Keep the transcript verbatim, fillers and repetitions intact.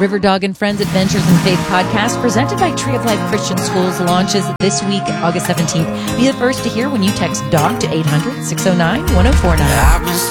River Dog and Friends Adventures in Faith podcast, presented by Tree of Life Christian Schools, launches this week, August seventeenth. Be the first to hear when you text DOG to eight hundred, six oh nine, one oh four nine.